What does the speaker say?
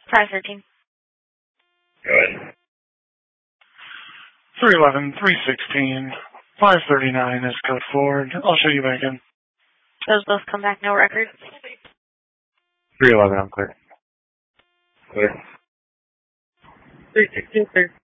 513. Go ahead. 311, 316, 539 is code forward. I'll show you back in. Those both come back, no record. 311, I'm clear. Clear. 316, clear.